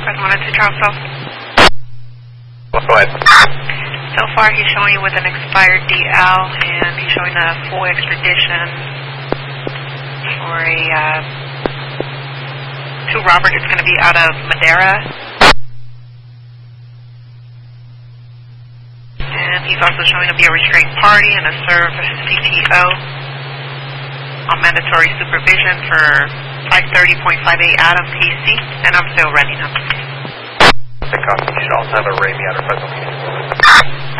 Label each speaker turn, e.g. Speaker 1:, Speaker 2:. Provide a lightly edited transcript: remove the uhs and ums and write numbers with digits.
Speaker 1: Press 1 to Charles South.
Speaker 2: Go ahead.
Speaker 1: So far, he's showing you with an expired DL, and he's showing a full extradition for a to Robert. It's going to be out of Madera. And he's also showing to be a restrained party and a serve CTO on mandatory supervision for 530.58 Adam PC, and I'm still running him.
Speaker 2: You should also have a Ramey out of Fresno.